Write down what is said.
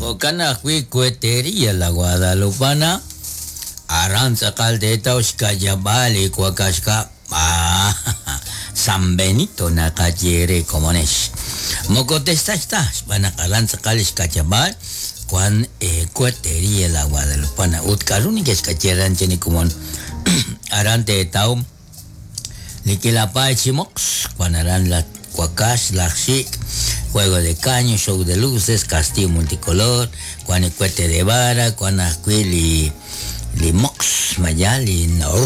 Bocana hui cuetería la guadalupana. Aranza caldeta oscayabali cuacasca. San Benito nakajere comunes. Mocotesta estás, van a calanza calis cachabal. Cuan cuetería la guadalupana. Utcaruni que es cacheran cheni común. Arante taum. Liquilapa chimox. Cuan aran la cuacas, la chic. Juego de caño, show de luces, castillo multicolor, cuan cuete de vara, cuan acuili, mox, mayali, no.